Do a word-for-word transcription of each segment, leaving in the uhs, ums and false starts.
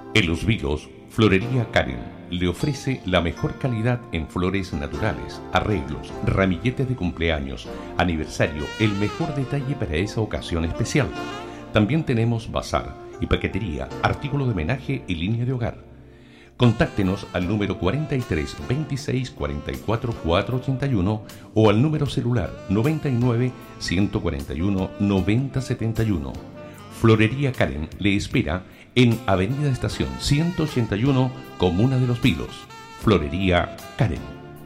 En Los Vilos, Florería Karen le ofrece la mejor calidad en flores naturales, arreglos, ramilletes de cumpleaños, aniversario, el mejor detalle para esa ocasión especial. También tenemos bazar y paquetería, artículos de homenaje y línea de hogar. Contáctenos al número cuarenta y tres, veintiséis, cuarenta y cuatro, cuatrocientos ochenta y uno o al número celular noventa y nueve, ciento cuarenta y uno, noventa setenta y uno. Florería Karen le espera en Avenida Estación ciento ochenta y uno, Comuna de Los Vilos. Florería Karen.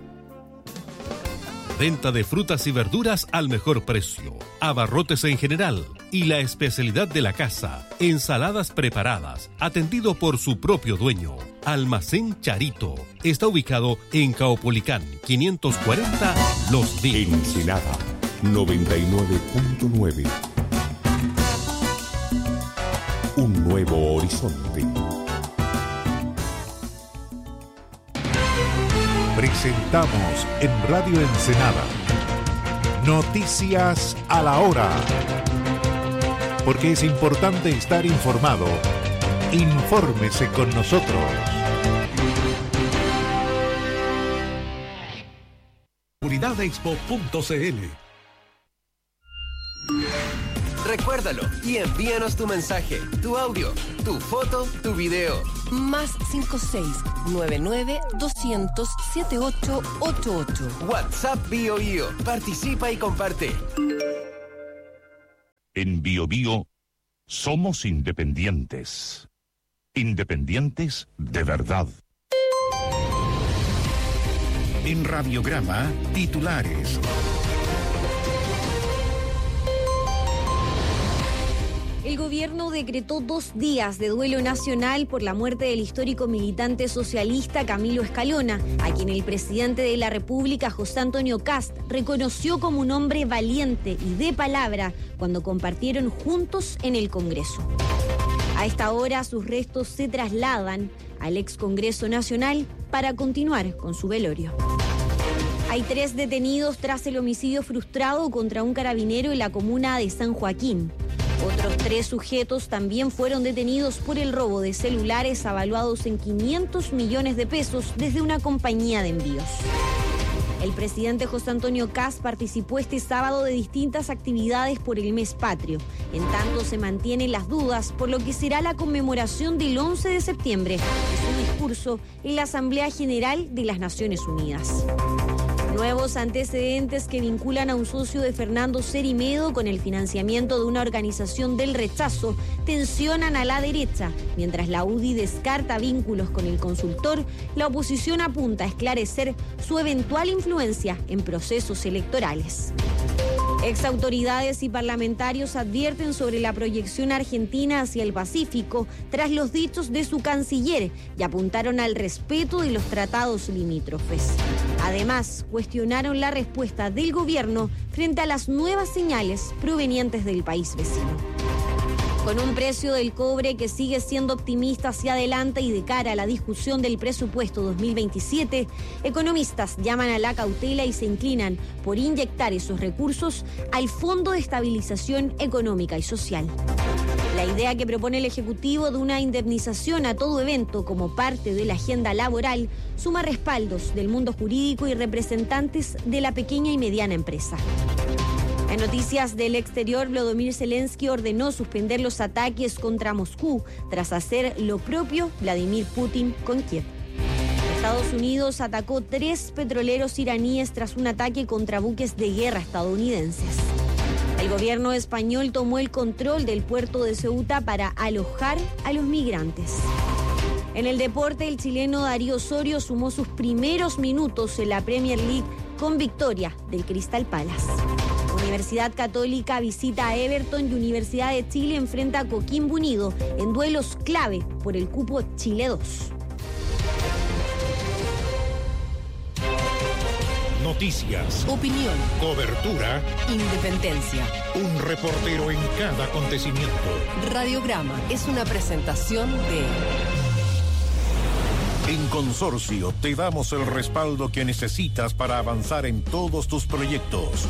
Venta de frutas y verduras al mejor precio. Abarrotes en general y la especialidad de la casa, ensaladas preparadas, atendido por su propio dueño. Almacén Charito. Está ubicado en Caupolicán quinientos cuarenta Los Vilos. Ensenada noventa y nueve punto nueve. Un nuevo horizonte. Presentamos en Radio Ensenada Noticias a la Hora. Porque es importante estar informado. Infórmese con nosotros. Seguridadexpo punto c l. Recuérdalo y envíanos tu mensaje, tu audio, tu foto, tu video. Más cinco seis nueve nueve, doscientos, setenta y ocho ochenta y ocho. WhatsApp Bio Bio. Participa y comparte. En Bio Bio somos independientes. Independientes de verdad. En Radiograma, titulares. El gobierno decretó dos días de duelo nacional por la muerte del histórico militante socialista Camilo Escalona, a quien el presidente de la República, José Antonio Kast, reconoció como un hombre valiente y de palabra cuando compartieron juntos en el Congreso. A esta hora sus restos se trasladan al ex Congreso Nacional para continuar con su velorio. Hay tres detenidos tras el homicidio frustrado contra un carabinero en la comuna de San Joaquín. Otros tres sujetos también fueron detenidos por el robo de celulares avaluados en quinientos millones de pesos desde una compañía de envíos. El presidente José Antonio Kast participó este sábado de distintas actividades por el mes patrio. En tanto se mantienen las dudas por lo que será la conmemoración del once de septiembre y su discurso en la Asamblea General de las Naciones Unidas. Nuevos antecedentes que vinculan a un socio de Fernando Cerimedo con el financiamiento de una organización del rechazo tensionan a la derecha. Mientras la U D I descarta vínculos con el consultor, la oposición apunta a esclarecer su eventual influencia en procesos electorales. Exautoridades y parlamentarios advierten sobre la proyección argentina hacia el Pacífico tras los dichos de su canciller y apuntaron al respeto de los tratados limítrofes. Además, cuestionaron la respuesta del gobierno frente a las nuevas señales provenientes del país vecino. Con un precio del cobre que sigue siendo optimista hacia adelante y de cara a la discusión del presupuesto dos mil veintisiete, economistas llaman a la cautela y se inclinan por inyectar esos recursos al Fondo de Estabilización Económica y Social. La idea que propone el Ejecutivo de una indemnización a todo evento como parte de la agenda laboral suma respaldos del mundo jurídico y representantes de la pequeña y mediana empresa. En noticias del exterior, Volodymyr Zelensky ordenó suspender los ataques contra Moscú tras hacer lo propio Vladimir Putin con Kiev. Estados Unidos atacó tres petroleros iraníes tras un ataque contra buques de guerra estadounidenses. El gobierno español tomó el control del puerto de Ceuta para alojar a los migrantes. En el deporte, el chileno Darío Osorio sumó sus primeros minutos en la Premier League con victoria del Crystal Palace. Universidad Católica visita a Everton y Universidad de Chile enfrenta a Coquimbo Unido en duelos clave por el cupo Chile dos. Noticias, opinión, cobertura, independencia. Un reportero en cada acontecimiento. Radiograma es una presentación de... En Consorcio te damos el respaldo que necesitas para avanzar en todos tus proyectos.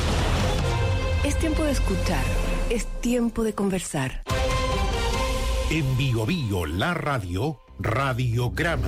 Es tiempo de escuchar, es tiempo de conversar. En Bio Bio, la radio, Radiograma.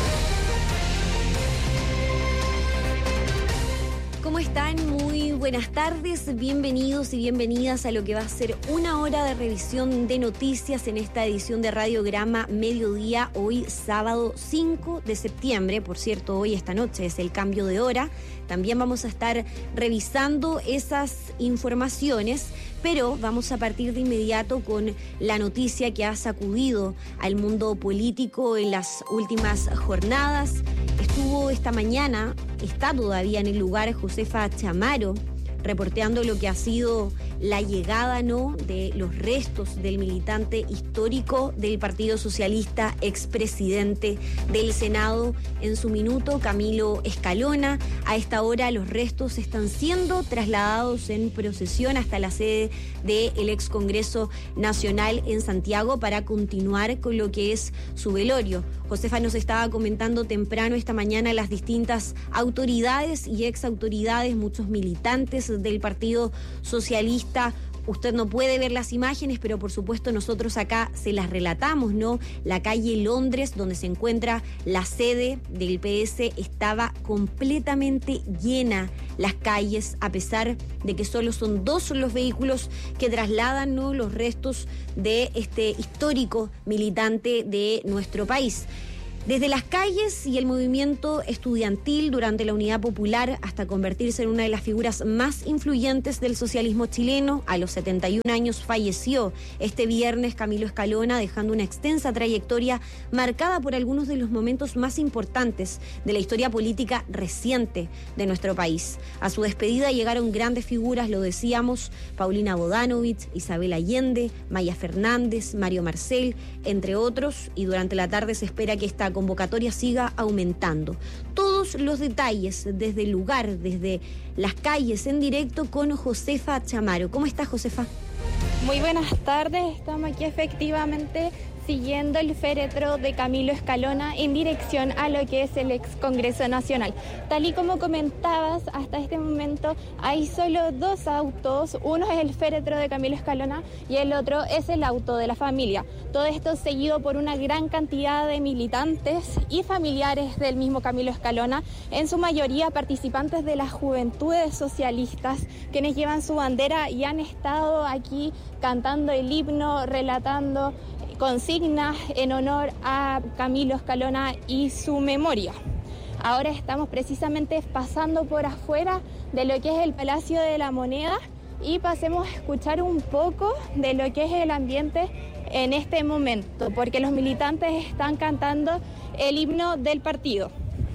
¿Cómo están? Muy buenas tardes, bienvenidos y bienvenidas a lo que va a ser una hora de revisión de noticias en esta edición de Radiograma Mediodía, hoy sábado cinco de septiembre. Por cierto, hoy esta noche es el cambio de hora. También vamos a estar revisando esas informaciones, pero vamos a partir de inmediato con la noticia que ha sacudido al mundo político en las últimas jornadas. Estuvo esta mañana, está todavía en el lugar Josefa Chamaro, reporteando lo que ha sido la llegada, ¿no?, de los restos del militante histórico del Partido Socialista, expresidente del Senado en su minuto, Camilo Escalona. A esta hora los restos están siendo trasladados en procesión hasta la sede del ex Congreso Nacional en Santiago para continuar con lo que es su velorio. Josefa nos estaba comentando temprano esta mañana las distintas autoridades y ex autoridades, muchos militantes del Partido Socialista. Usted no puede ver las imágenes, pero por supuesto nosotros acá se las relatamos, ¿no? La calle Londres, donde se encuentra la sede del P S, estaba completamente llena las calles, a pesar de que solo son dos los vehículos que trasladan, ¿no?, los restos de este histórico militante de nuestro país. Desde las calles y el movimiento estudiantil durante la Unidad Popular hasta convertirse en una de las figuras más influyentes del socialismo chileno, a los setenta y un años falleció este viernes Camilo Escalona, dejando una extensa trayectoria marcada por algunos de los momentos más importantes de la historia política reciente de nuestro país. A su despedida llegaron grandes figuras, lo decíamos, Paulina Bodanovich, Isabel Allende, Maya Fernández, Mario Marcel, entre otros, y durante la tarde se espera que esta convocatoria siga aumentando. Todos los detalles desde el lugar, desde las calles en directo con Josefa Chamaro. ¿Cómo estás, Josefa? Muy buenas tardes, estamos aquí efectivamente siguiendo el féretro de Camilo Escalona en dirección a lo que es el ex Congreso Nacional. Tal y como comentabas, hasta este momento hay solo dos autos, uno es el féretro de Camilo Escalona y el otro es el auto de la familia. Todo esto seguido por una gran cantidad de militantes y familiares del mismo Camilo Escalona, en su mayoría participantes de las juventudes socialistas, quienes llevan su bandera y han estado aquí cantando el himno, relatando consignas en honor a Camilo Escalona y su memoria. Ahora estamos precisamente pasando por afuera de lo que es el Palacio de la Moneda y pasemos a escuchar un poco de lo que es el ambiente en este momento, porque los militantes están cantando el himno del partido.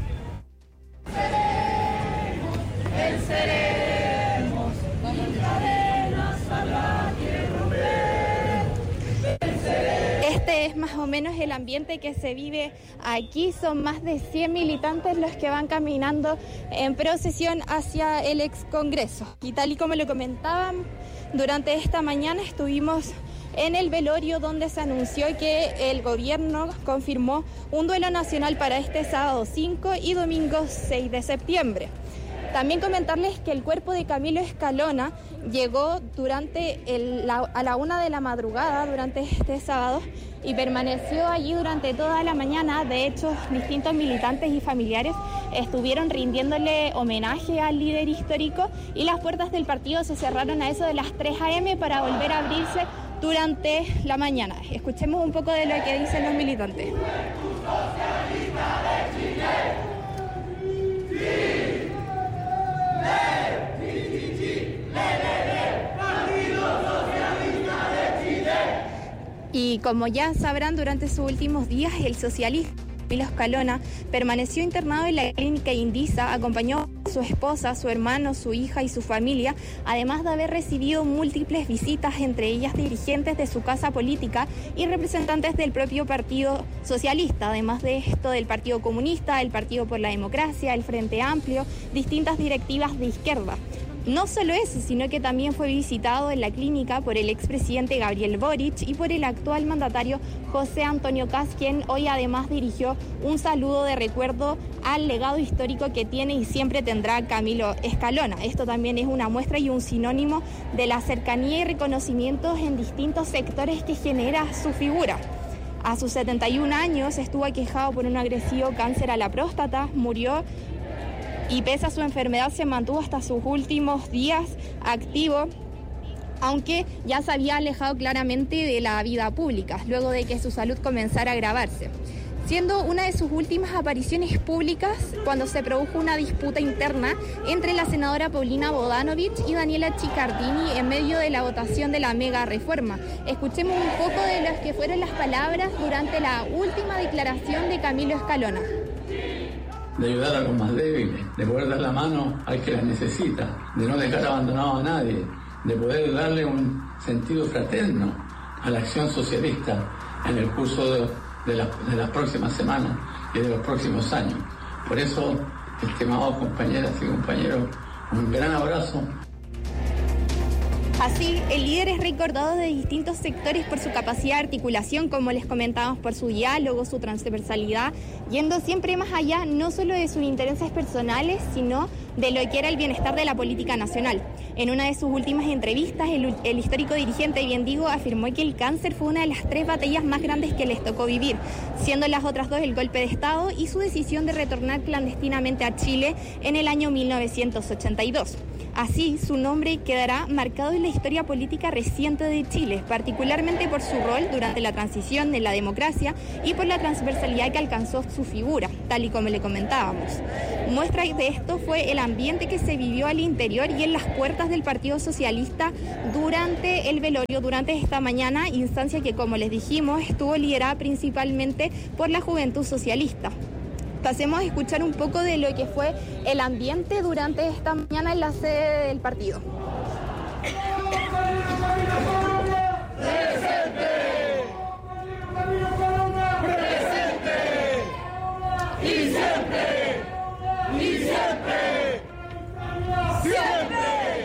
Venceremos, venceremos, cadenas habrá que romper. Venceremos. Este es más o menos el ambiente que se vive aquí. Son más de cien militantes los que van caminando en procesión hacia el ex Congreso. Y tal y como lo comentaban, durante esta mañana estuvimos en el velorio donde se anunció que el gobierno confirmó un duelo nacional para este sábado cinco y domingo seis de septiembre. También comentarles que el cuerpo de Camilo Escalona llegó durante el, la, a la una de la madrugada durante este sábado y permaneció allí durante toda la mañana. De hecho, distintos militantes y familiares estuvieron rindiéndole homenaje al líder histórico y las puertas del partido se cerraron a eso de las tres a eme para volver a abrirse durante la mañana. Escuchemos un poco de lo que dicen los militantes. Y como ya sabrán, durante sus últimos días el socialista Camilo Escalona permaneció internado en la clínica Indisa, acompañó a su esposa, su hermano, su hija y su familia, además de haber recibido múltiples visitas, entre ellas dirigentes de su casa política y representantes del propio Partido Socialista, además de esto del Partido Comunista, el Partido por la Democracia, el Frente Amplio, distintas directivas de izquierda. No solo eso, sino que también fue visitado en la clínica por el expresidente Gabriel Boric y por el actual mandatario José Antonio Kast, quien hoy además dirigió un saludo de recuerdo al legado histórico que tiene y siempre tendrá Camilo Escalona. Esto también es una muestra y un sinónimo de la cercanía y reconocimientos en distintos sectores que genera su figura. A sus setenta y un años estuvo aquejado por un agresivo cáncer a la próstata, murió y pese a su enfermedad se mantuvo hasta sus últimos días activo, aunque ya se había alejado claramente de la vida pública, luego de que su salud comenzara a agravarse, siendo una de sus últimas apariciones públicas cuando se produjo una disputa interna entre la senadora Paulina Bodanovich y Daniela Chiccardini en medio de la votación de la mega reforma. Escuchemos un poco de las que fueron las palabras durante la última declaración de Camilo Escalona. De ayudar a los más débiles, de poder dar la mano al que las necesita, de no dejar abandonado a nadie, de poder darle un sentido fraterno a la acción socialista en el curso de, de, la, de las próximas semanas y de los próximos años. Por eso, estimados compañeras y compañeros, un gran abrazo. Así, el líder es recordado de distintos sectores por su capacidad de articulación, como les comentábamos, por su diálogo, su transversalidad, yendo siempre más allá, no solo de sus intereses personales, sino de lo que era el bienestar de la política nacional. En una de sus últimas entrevistas, el, el histórico dirigente, bien digo, afirmó que el cáncer fue una de las tres batallas más grandes que les tocó vivir, siendo las otras dos el golpe de Estado y su decisión de retornar clandestinamente a Chile en el año mil novecientos ochenta y dos. Así, su nombre quedará marcado en la historia política reciente de Chile, particularmente por su rol durante la transición de la democracia y por la transversalidad que alcanzó su figura, tal y como le comentábamos. Muestra de esto fue el ambiente que se vivió al interior y en las puertas del Partido Socialista durante el velorio, durante esta mañana, instancia que, como les dijimos, estuvo liderada principalmente por la Juventud Socialista. Pasemos a escuchar un poco de lo que fue el ambiente durante esta mañana en la sede del partido. ¡Presente! ¡Presente! ¡Y siempre! ¡Y siempre! ¡Siempre!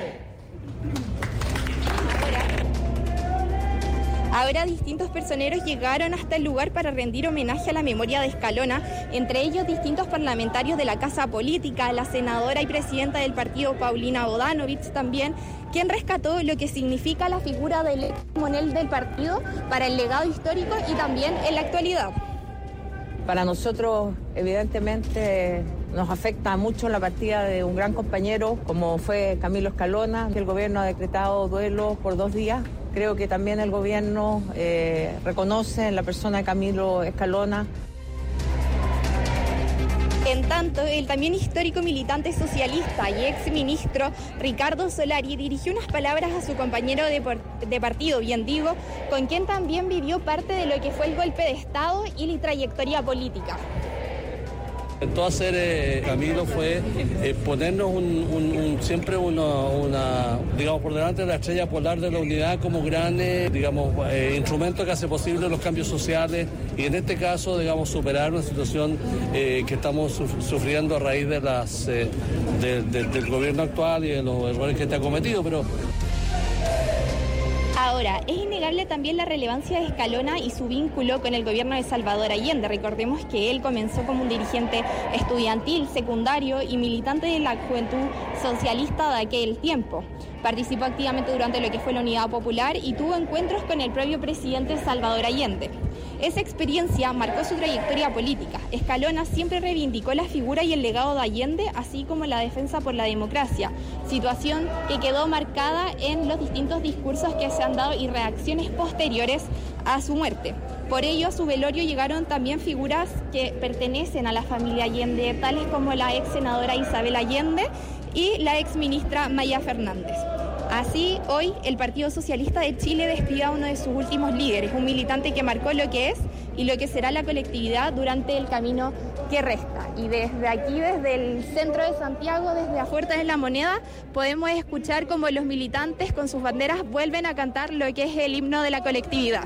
Ahora distintos personeros llegaron hasta el lugar para rendir homenaje a la memoria de Escalona, entre ellos distintos parlamentarios de la Casa Política, la senadora y presidenta del partido Paulina Bodanovich también, quien rescató lo que significa la figura del timonel del partido para el legado histórico y también en la actualidad. Para nosotros, evidentemente, nos afecta mucho la partida de un gran compañero como fue Camilo Escalona. El gobierno ha decretado duelo por dos días. Creo que también el gobierno eh, reconoce en la persona de Camilo Escalona. En tanto, el también histórico militante socialista y exministro Ricardo Solari dirigió unas palabras a su compañero de, por, de partido, bien digo, con quien también vivió parte de lo que fue el golpe de Estado y la trayectoria política. Todo hacer eh, Camilo fue eh, ponernos un, un, un, siempre una, una, digamos, por delante de la estrella polar de la unidad como gran, eh, digamos, eh, instrumento que hace posible los cambios sociales y en este caso, digamos, superar una situación eh, que estamos suf- sufriendo a raíz de las eh, de, de, del gobierno actual y de los errores que este ha cometido, pero... Ahora, es innegable también la relevancia de Escalona y su vínculo con el gobierno de Salvador Allende. Recordemos que él comenzó como un dirigente estudiantil, secundario y militante de la Juventud Socialista de aquel tiempo. Participó activamente durante lo que fue la Unidad Popular y tuvo encuentros con el propio presidente Salvador Allende. Esa experiencia marcó su trayectoria política. Escalona siempre reivindicó la figura y el legado de Allende, así como la defensa por la democracia, situación que quedó marcada en los distintos discursos que se han dado y reacciones posteriores a su muerte. Por ello, a su velorio llegaron también figuras que pertenecen a la familia Allende, tales como la ex senadora Isabel Allende y la ex ministra Maya Fernández. Así, hoy el Partido Socialista de Chile despidió a uno de sus últimos líderes, un militante que marcó lo que es y lo que será la colectividad durante el camino que resta. Y desde aquí, desde el centro de Santiago, desde afuera de la Moneda, podemos escuchar cómo los militantes con sus banderas vuelven a cantar lo que es el himno de la colectividad.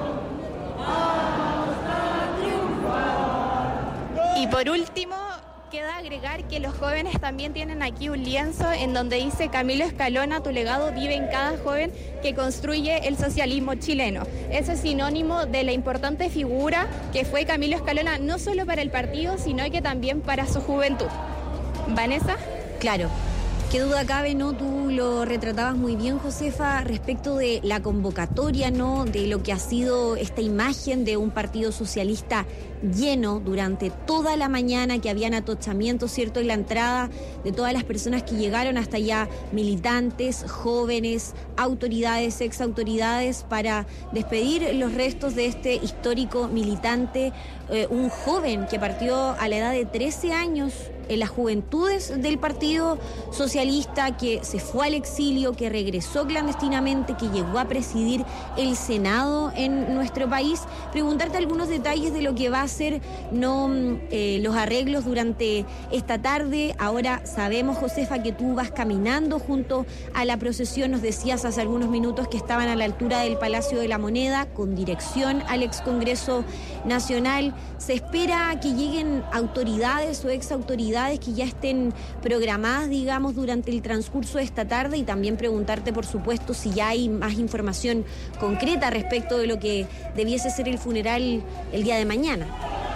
Y por último, queda agregar que los jóvenes también tienen aquí un lienzo en donde dice: Camilo Escalona, tu legado vive en cada joven que construye el socialismo chileno. Eso es sinónimo de la importante figura que fue Camilo Escalona, no solo para el partido, sino que también para su juventud. ¿Vanessa? Claro. Qué duda cabe, ¿no? Tú lo retratabas muy bien, Josefa, respecto de la convocatoria, ¿no? De lo que ha sido esta imagen de un partido socialista lleno durante toda la mañana, que habían atochamientos, ¿cierto?, en la entrada de todas las personas que llegaron hasta allá, militantes, jóvenes, autoridades, exautoridades, para despedir los restos de este histórico militante, eh, un joven que partió a la edad de trece años, en las juventudes del Partido Socialista, que se fue al exilio, que regresó clandestinamente, que llegó a presidir el Senado en nuestro país. Preguntarte algunos detalles de lo que va a ser no eh, los arreglos durante esta tarde. Ahora sabemos, Josefa, que tú vas caminando junto a la procesión. Nos decías hace algunos minutos que estaban a la altura del Palacio de la Moneda, con dirección al ex Congreso Nacional. Se espera que lleguen autoridades o exautoridades que ya estén programadas, digamos, durante el transcurso de esta tarde, y también preguntarte, por supuesto, si ya hay más información concreta respecto de lo que debiese ser el funeral el día de mañana.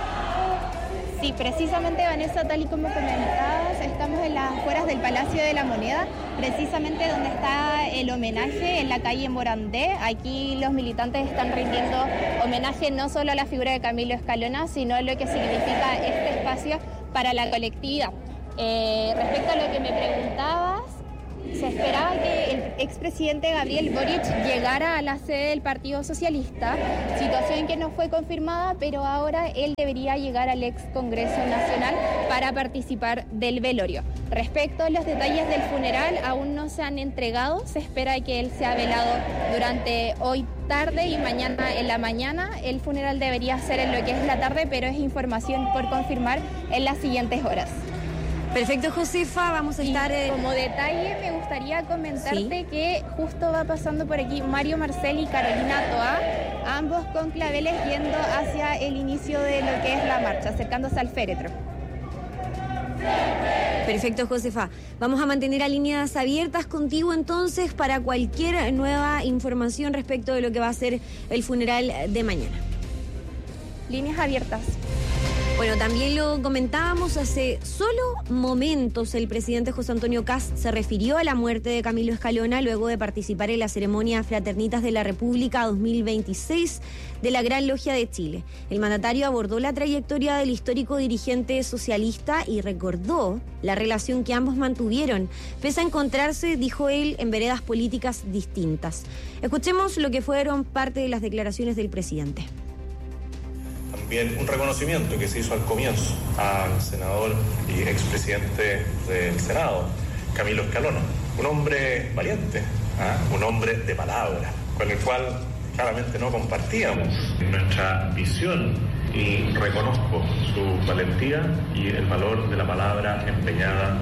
Sí, precisamente, Vanessa, tal y como comentabas, estamos en las afueras del Palacio de la Moneda, precisamente donde está el homenaje, en la calle Morandé. Aquí los militantes están rindiendo homenaje no solo a la figura de Camilo Escalona, sino a lo que significa este espacio para la colectividad. Eh, respecto a lo que me preguntabas, se esperaba que el expresidente Gabriel Boric llegara a la sede del Partido Socialista, situación que no fue confirmada, pero ahora él debería llegar al ex Congreso Nacional para participar del velorio. Respecto a los detalles del funeral, aún no se han entregado. Se espera que él sea velado durante hoy tarde y mañana en la mañana. El funeral debería ser en lo que es la tarde, pero es información por confirmar en las siguientes horas. Perfecto, Josefa, vamos a y estar... Eh... Como detalle, me gustaría comentarte ¿Sí? que justo va pasando por aquí Mario Marcel y Carolina Toá, ambos con claveles yendo hacia el inicio de lo que es la marcha, acercándose al féretro. Perfecto, Josefa. Vamos a mantener a líneas abiertas contigo entonces para cualquier nueva información respecto de lo que va a ser el funeral de mañana. Líneas abiertas. Bueno, también lo comentábamos hace solo momentos. El presidente José Antonio Kast se refirió a la muerte de Camilo Escalona luego de participar en la ceremonia Fraternitas de la República dos mil veintiséis de la Gran Logia de Chile. El mandatario abordó la trayectoria del histórico dirigente socialista y recordó la relación que ambos mantuvieron, pese a encontrarse, dijo él, en veredas políticas distintas. Escuchemos lo que fueron parte de las declaraciones del presidente. También un reconocimiento que se hizo al comienzo al senador y expresidente del Senado, Camilo Escalona, un hombre valiente, ¿eh? un hombre de palabra, con el cual claramente no compartíamos nuestra visión, y reconozco su valentía y el valor de la palabra empeñada.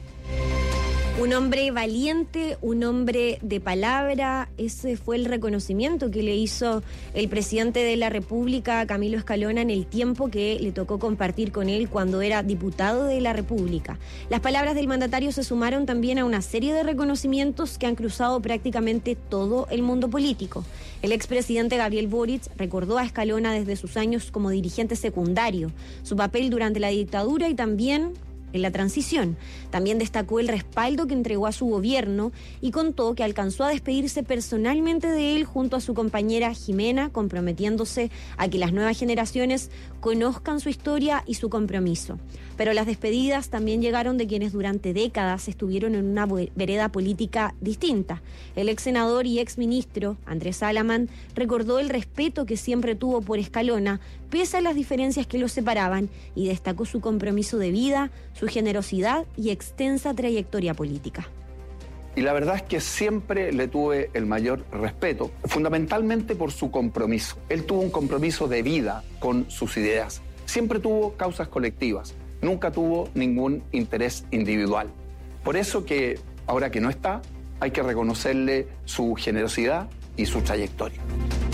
Un hombre valiente, un hombre de palabra, ese fue el reconocimiento que le hizo el presidente de la República a Camilo Escalona en el tiempo que le tocó compartir con él cuando era diputado de la República. Las palabras del mandatario se sumaron también a una serie de reconocimientos que han cruzado prácticamente todo el mundo político. El expresidente Gabriel Boric recordó a Escalona desde sus años como dirigente secundario, su papel durante la dictadura y también en la transición. También destacó el respaldo que entregó a su gobierno y contó que alcanzó a despedirse personalmente de él junto a su compañera Jimena, comprometiéndose a que las nuevas generaciones conozcan su historia y su compromiso. Pero las despedidas también llegaron de quienes durante décadas estuvieron en una vereda política distinta. El ex senador y ex ministro Andrés Salamán recordó el respeto que siempre tuvo por Escalona, pese a las diferencias que los separaban, y destacó su compromiso de vida, su generosidad y extensa trayectoria política. Y la verdad es que siempre le tuve el mayor respeto, fundamentalmente por su compromiso. Él tuvo un compromiso de vida con sus ideas. Siempre tuvo causas colectivas, nunca tuvo ningún interés individual. Por eso que, ahora que no está, hay que reconocerle su generosidad y su trayectoria.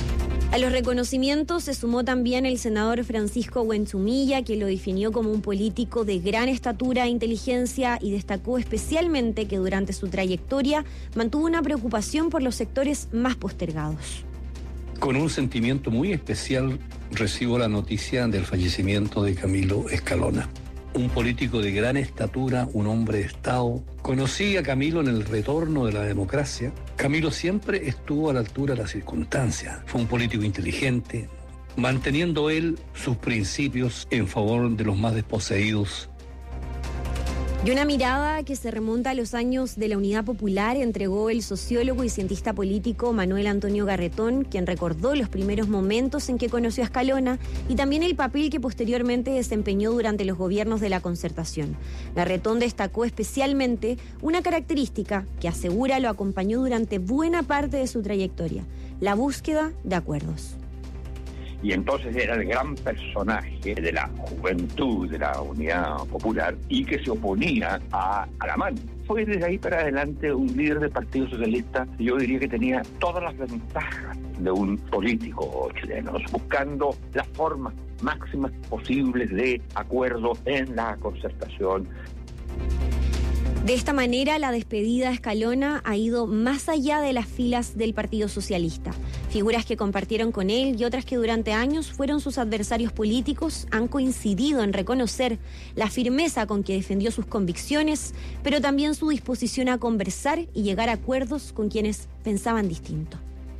A los reconocimientos se sumó también el senador Francisco Huentzumilla, que lo definió como un político de gran estatura e inteligencia y destacó especialmente que durante su trayectoria mantuvo una preocupación por los sectores más postergados. Con un sentimiento muy especial recibo la noticia del fallecimiento de Camilo Escalona. Un político de gran estatura, un hombre de Estado. Conocí a Camilo en el retorno de la democracia. Camilo siempre estuvo a la altura de las circunstancias. Fue un político inteligente, manteniendo él sus principios en favor de los más desposeídos. Y una mirada que se remonta a los años de la Unidad Popular entregó el sociólogo y cientista político Manuel Antonio Garretón, quien recordó los primeros momentos en que conoció a Escalona y también el papel que posteriormente desempeñó durante los gobiernos de la Concertación. Garretón destacó especialmente una característica que asegura lo acompañó durante buena parte de su trayectoria: la búsqueda de acuerdos. Y entonces era el gran personaje de la juventud de la Unidad Popular y que se oponía a Alamán. Fue desde ahí para adelante un líder del Partido Socialista, yo diría que tenía todas las ventajas de un político chileno, buscando las formas máximas posibles de acuerdo en la Concertación. De esta manera, la despedida a Escalona ha ido más allá de las filas del Partido Socialista. Figuras que compartieron con él y otras que durante años fueron sus adversarios políticos han coincidido en reconocer la firmeza con que defendió sus convicciones, pero también su disposición a conversar y llegar a acuerdos con quienes pensaban distinto.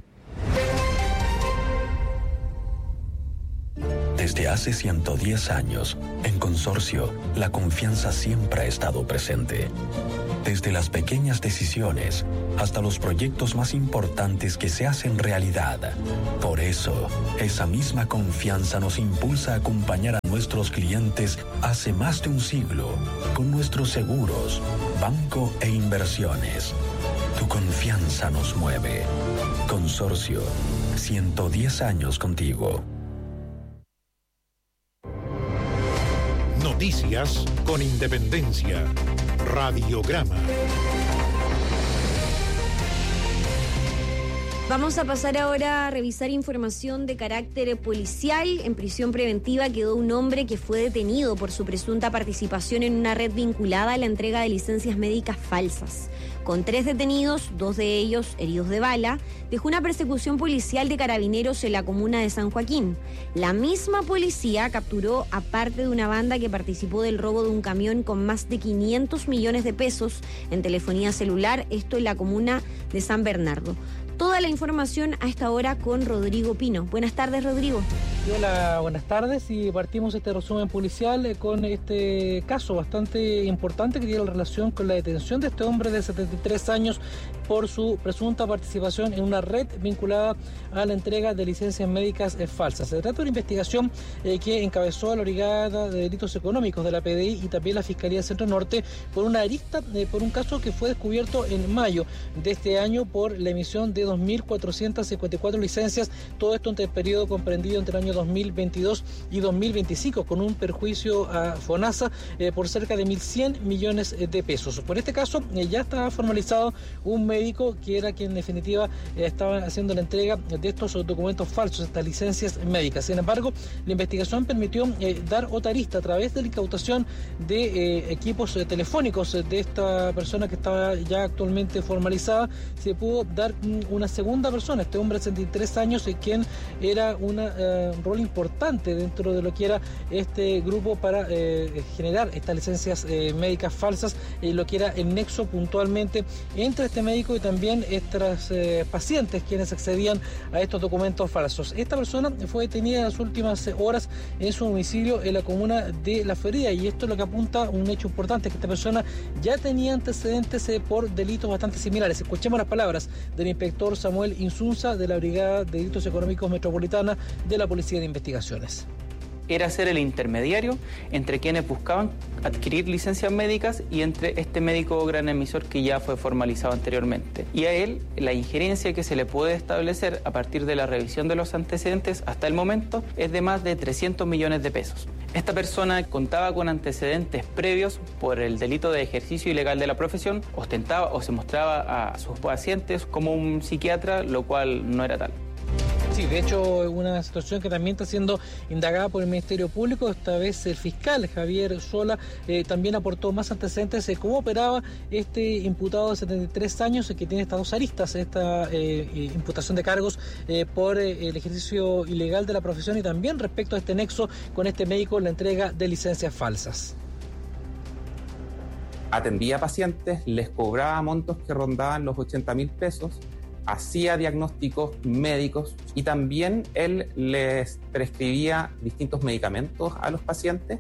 Desde hace ciento diez años, en Consorcio, la confianza siempre ha estado presente. Desde las pequeñas decisiones hasta los proyectos más importantes que se hacen realidad. Por eso, esa misma confianza nos impulsa a acompañar a nuestros clientes hace más de un siglo con nuestros seguros, banco e inversiones. Tu confianza nos mueve. Consorcio, ciento diez años contigo. Noticias con independencia. Radiograma. Vamos a pasar ahora a revisar información de carácter policial. En prisión preventiva quedó un hombre que fue detenido por su presunta participación en una red vinculada a la entrega de licencias médicas falsas. Con tres detenidos, dos de ellos heridos de bala, dejó una persecución policial de carabineros en la comuna de San Joaquín. La misma policía capturó a parte de una banda que participó del robo de un camión con más de quinientos millones de pesos en telefonía celular, esto en la comuna de San Bernardo. Toda la información a esta hora con Rodrigo Pino. Buenas tardes, Rodrigo. Hola, buenas tardes, y partimos este resumen policial con este caso bastante importante que tiene relación con la detención de este hombre de setenta y tres años por su presunta participación en una red vinculada a la entrega de licencias médicas falsas. Se trata de una investigación eh, que encabezó a la Brigada de Delitos Económicos de la P D I y también la Fiscalía Centro Norte por una arista, eh, por un caso que fue descubierto en mayo de este año por la emisión de dos mil cuatrocientas cincuenta y cuatro licencias, todo esto entre el periodo comprendido entre el año dos mil veintidós y dos mil veinticinco, con un perjuicio a FONASA eh, por cerca de mil cien millones de pesos. Por este caso eh, ya estaba formalizado un médico que era quien en definitiva eh, estaba haciendo la entrega de estos documentos falsos, estas licencias médicas. Sin embargo, la investigación permitió eh, dar otra arista a través de la incautación de eh, equipos eh, telefónicos de esta persona que estaba ya actualmente formalizada. Se pudo dar mm, una segunda persona, este hombre de setenta y tres años, eh, quien era una, eh, un rol importante dentro de lo que era este grupo para eh, generar estas licencias eh, médicas falsas, eh, lo que era el nexo puntualmente entre este médico y también estas eh, pacientes quienes accedían a estos documentos falsos. Esta persona fue detenida en las últimas horas en su domicilio en la comuna de La Florida, y esto es lo que apunta a un hecho importante, que esta persona ya tenía antecedentes eh, por delitos bastante similares. Escuchemos las palabras del inspector Samuel Insunza de la Brigada de Delitos Económicos Metropolitana de la Policía de Investigaciones. Era ser el intermediario entre quienes buscaban adquirir licencias médicas y entre este médico gran emisor que ya fue formalizado anteriormente. Y a él, la injerencia que se le puede establecer a partir de la revisión de los antecedentes hasta el momento es de más de trescientos millones de pesos. Esta persona contaba con antecedentes previos por el delito de ejercicio ilegal de la profesión, ostentaba o se mostraba a sus pacientes como un psiquiatra, lo cual no era tal. Sí, de hecho, una situación que también está siendo indagada por el Ministerio Público. Esta vez el fiscal Javier Sola eh, también aportó más antecedentes de cómo operaba este imputado de setenta y tres años que tiene estas dos aristas, esta eh, imputación de cargos eh, por eh, el ejercicio ilegal de la profesión y también respecto a este nexo con este médico, la entrega de licencias falsas. Atendía a pacientes, les cobraba montos que rondaban los ochenta mil pesos, hacía diagnósticos médicos y también él les prescribía distintos medicamentos a los pacientes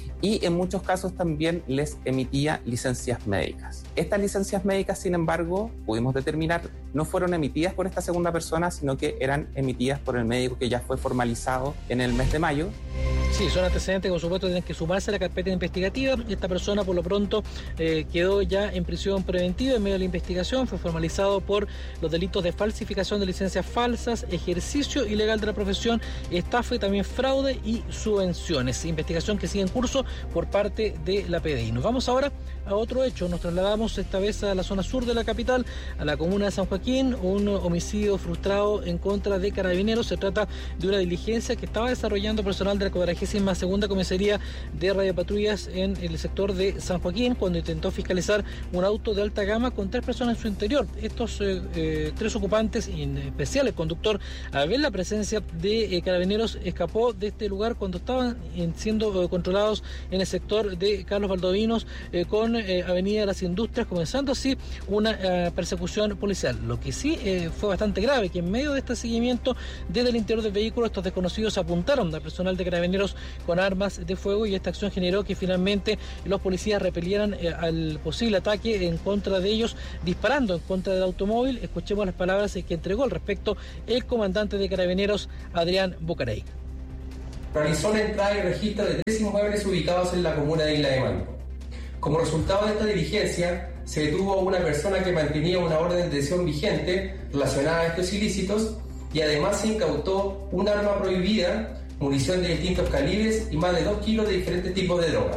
y en muchos casos también les emitía licencias médicas. Estas licencias médicas, sin embargo, pudimos determinar, no fueron emitidas por esta segunda persona, sino que eran emitidas por el médico que ya fue formalizado en el mes de mayo. Sí, son antecedentes que por supuesto tienen que sumarse a la carpeta investigativa. Esta persona por lo pronto eh, quedó ya en prisión preventiva en medio de la investigación, fue formalizado por los delitos de falsificación de licencias falsas, ejercicio ilegal de la profesión, estafa y también fraude y subvenciones. Investigación que sigue en curso por parte de la P D I. Nos vamos ahora a otro hecho, nos trasladamos esta vez a la zona sur de la capital, a la comuna de San Joaquín, un homicidio frustrado en contra de Carabineros. Se trata de una diligencia que estaba desarrollando personal de la cuadragésima segunda comisaría de radiopatrullas en el sector de San Joaquín cuando intentó fiscalizar un auto de alta gama con tres personas en su interior. Estos eh, eh, tres ocupantes, y en especial el conductor, al ver la presencia de eh, Carabineros, escapó de este lugar cuando estaban eh, siendo eh, controlados en el sector de Carlos Valdovinos eh, con eh, Avenida de las Industrias, comenzando así una eh, persecución policial. Lo que sí eh, fue bastante grave, que en medio de este seguimiento desde el interior del vehículo, estos desconocidos apuntaron al personal de Carabineros con armas de fuego y esta acción generó que finalmente los policías repelieran eh, al posible ataque en contra de ellos, disparando en contra del automóvil. Escuchemos las palabras que entregó al respecto el comandante de Carabineros, Adrián Bucarey. Realizó la entrada y registro de tres inmuebles ubicados en la comuna de Isla de Maipo. Como resultado de esta diligencia, se detuvo a una persona que mantenía una orden de detención vigente relacionada a estos ilícitos y además se incautó un arma prohibida, munición de distintos calibres y más de dos kilos de diferentes tipos de droga.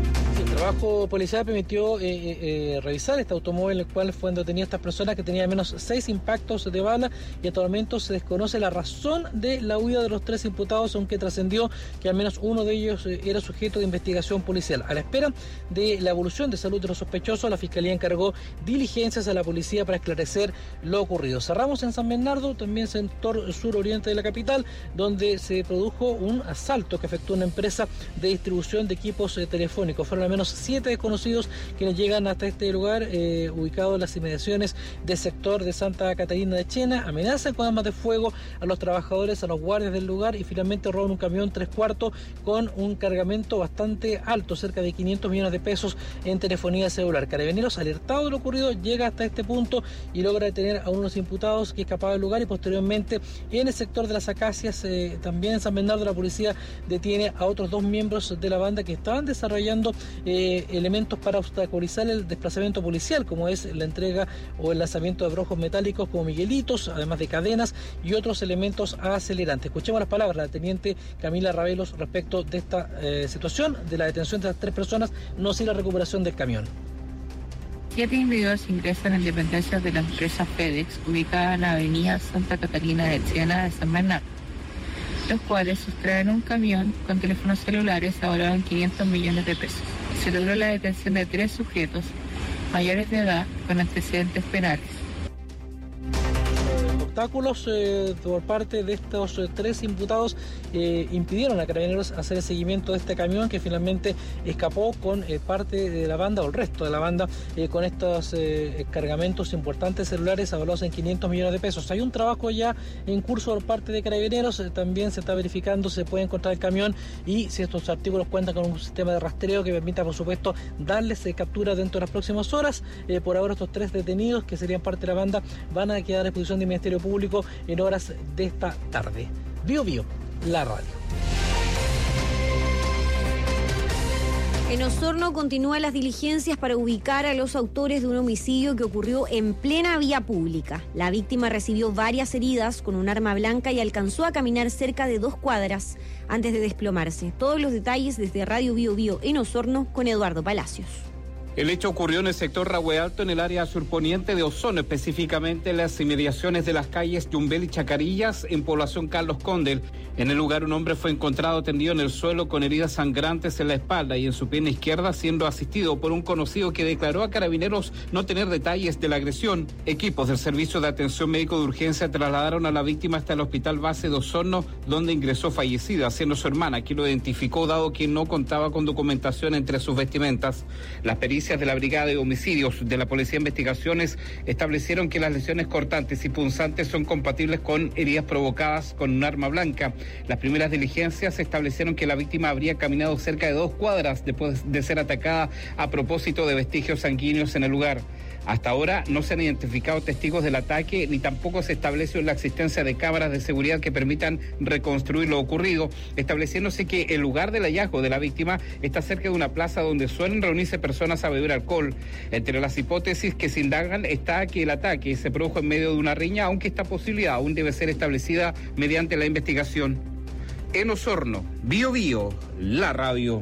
El trabajo policial permitió eh, eh, revisar este automóvil en el cual fueron detenidas estas personas, que tenían al menos seis impactos de bala, y hasta el momento se desconoce la razón de la huida de los tres imputados, aunque trascendió que al menos uno de ellos eh, era sujeto de investigación policial. A la espera de la evolución de salud de los sospechosos, la Fiscalía encargó diligencias a la policía para esclarecer lo ocurrido. Cerramos en San Bernardo, también sector suroriente de la capital, donde se produjo un asalto que afectó a una empresa de distribución de equipos eh, telefónicos. Fueron al menos siete desconocidos quienes llegan hasta este lugar eh, ubicado en las inmediaciones del sector de Santa Catarina de Chena, amenazan con armas de fuego a los trabajadores, a los guardias del lugar y finalmente roban un camión tres cuartos con un cargamento bastante alto, cerca de quinientos millones de pesos en telefonía celular. Carabineros, alertado de lo ocurrido, llega hasta este punto y logra detener a uno de los imputados que escapaba del lugar, y posteriormente en el sector de las Acacias, eh, también en San Bernardo, la policía detiene a otros dos miembros de la banda que estaban desarrollando Eh, elementos para obstaculizar el desplazamiento policial, como es la entrega o el lanzamiento de brojos metálicos como miguelitos, además de cadenas y otros elementos acelerantes. Escuchemos las palabras de la teniente Camila Ravelos respecto de esta eh, situación, de la detención de las tres personas, no sin la recuperación del camión. Siete individuos ingresan en dependencias de la empresa FedEx, ubicada en la avenida Santa Catarina de Siena de San Bernardo, los cuales sustraen un camión con teléfonos celulares valorados en quinientos millones de pesos. Se logró la detención de tres sujetos mayores de edad con antecedentes penales. Obstáculos eh, por parte de estos eh, tres imputados eh, impidieron a Carabineros hacer el seguimiento de este camión, que finalmente escapó con eh, parte de la banda o el resto de la banda eh, con estos eh, cargamentos importantes celulares avalados en quinientos millones de pesos. Hay un trabajo ya en curso por parte de Carabineros, eh, también se está verificando si se puede encontrar el camión y si estos artículos cuentan con un sistema de rastreo que permita, por supuesto, darles eh, captura dentro de las próximas horas. Eh, por ahora estos tres detenidos, que serían parte de la banda, van a quedar a disposición del Ministerio Público en horas de esta tarde. Bio Bio, la radio. En Osorno continúan las diligencias para ubicar a los autores de un homicidio que ocurrió en plena vía pública. La víctima recibió varias heridas con un arma blanca y alcanzó a caminar cerca de dos cuadras antes de desplomarse. Todos los detalles desde Radio Bio Bio en Osorno con Eduardo Palacios. El hecho ocurrió en el sector Rahue Alto, en el área surponiente de Osorno, específicamente en las inmediaciones de las calles Yumbel y Chacarillas, en población Carlos Condel. En el lugar, un hombre fue encontrado tendido en el suelo con heridas sangrantes en la espalda y en su pierna izquierda, siendo asistido por un conocido que declaró a Carabineros no tener detalles de la agresión. Equipos del Servicio de Atención Médico de Urgencia trasladaron a la víctima hasta el Hospital Base de Osorno, donde ingresó fallecida, siendo su hermana quien lo identificó, dado que no contaba con documentación entre sus vestimentas. Las pericias de la Brigada de Homicidios de la Policía de Investigaciones establecieron que las lesiones cortantes y punzantes son compatibles con heridas provocadas con un arma blanca. Las primeras diligencias establecieron que la víctima habría caminado cerca de dos cuadras después de ser atacada a propósito de vestigios sanguíneos en el lugar. Hasta ahora no se han identificado testigos del ataque, ni tampoco se establece la existencia de cámaras de seguridad que permitan reconstruir lo ocurrido, estableciéndose que el lugar del hallazgo de la víctima está cerca de una plaza donde suelen reunirse personas a beber alcohol. Entre las hipótesis que se indagan está que el ataque se produjo en medio de una riña, aunque esta posibilidad aún debe ser establecida mediante la investigación. En Osorno, Bio Bio, la radio.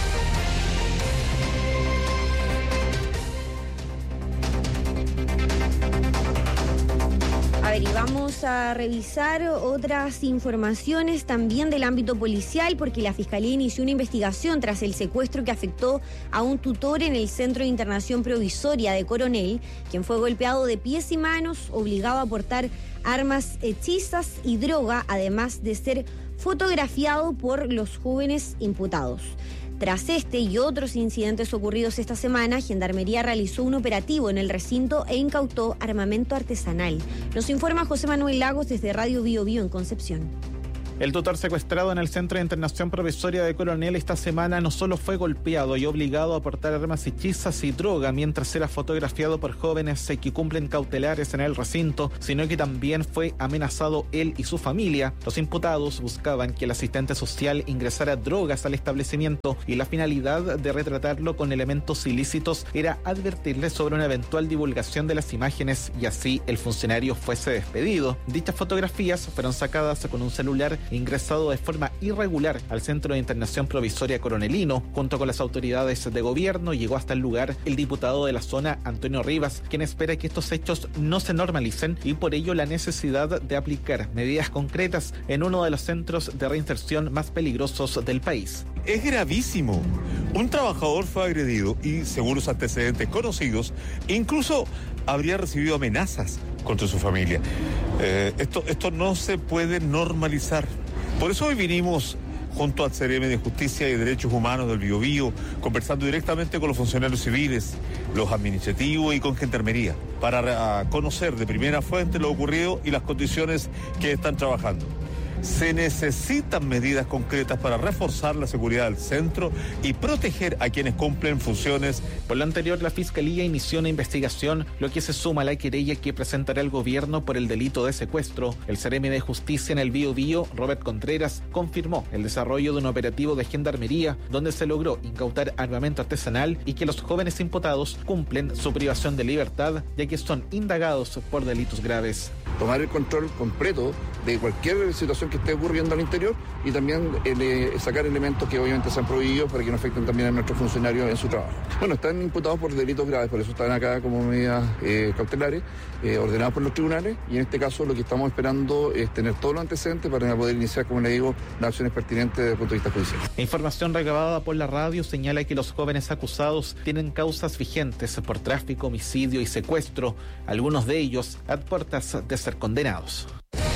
A ver, y vamos a revisar otras informaciones también del ámbito policial, porque la Fiscalía inició una investigación tras el secuestro que afectó a un tutor en el Centro de Internación Provisoria de Coronel, quien fue golpeado de pies y manos, obligado a portar armas hechizas y droga, además de ser fotografiado por los jóvenes imputados. Tras este y otros incidentes ocurridos esta semana, Gendarmería realizó un operativo en el recinto e incautó armamento artesanal. Nos informa José Manuel Lagos desde Radio Bio Bio en Concepción. El tutor secuestrado en el Centro de Internación Provisoria de Coronel esta semana no solo fue golpeado y obligado a portar armas hechizas y droga mientras era fotografiado por jóvenes que cumplen cautelares en el recinto, sino que también fue amenazado él y su familia. Los imputados buscaban que el asistente social ingresara drogas al establecimiento y la finalidad de retratarlo con elementos ilícitos era advertirle sobre una eventual divulgación de las imágenes y así el funcionario fuese despedido. Dichas fotografías fueron sacadas con un celular ingresado de forma irregular al Centro de Internación Provisoria Coronelino. Junto con las autoridades de gobierno llegó hasta el lugar el diputado de la zona, Antonio Rivas, quien espera que estos hechos no se normalicen y por ello la necesidad de aplicar medidas concretas en uno de los centros de reinserción más peligrosos del país. Es gravísimo. Un trabajador fue agredido y, según los antecedentes conocidos, incluso habría recibido amenazas contra su familia. Eh, esto, esto no se puede normalizar. Por eso hoy vinimos junto al C R M de Justicia y Derechos Humanos del Biobío, conversando directamente con los funcionarios civiles, los administrativos y con Gendarmería, para conocer de primera fuente lo ocurrido y las condiciones que están trabajando. Se necesitan medidas concretas para reforzar la seguridad del centro y proteger a quienes cumplen funciones. Por lo anterior, la Fiscalía inició una investigación, lo que se suma a la querella que presentará el gobierno por el delito de secuestro. El C R M de Justicia en el Biobío, Robert Contreras, confirmó el desarrollo de un operativo de Gendarmería donde se logró incautar armamento artesanal y que los jóvenes imputados cumplen su privación de libertad, ya que son indagados por delitos graves. Tomar el control completo de cualquier situación que esté ocurriendo al interior y también eh, sacar elementos que obviamente sean prohibidos para que no afecten también a nuestros funcionarios en su trabajo. Bueno, están imputados por delitos graves, por eso están acá como medidas eh, cautelares, eh, ordenadas por los tribunales, y en este caso lo que estamos esperando es tener todos los antecedentes para poder iniciar, como le digo, las acciones pertinentes desde el punto de vista judicial. La información recabada por la radio señala que los jóvenes acusados tienen causas vigentes por tráfico, homicidio y secuestro, algunos de ellos a puertas de ser condenados.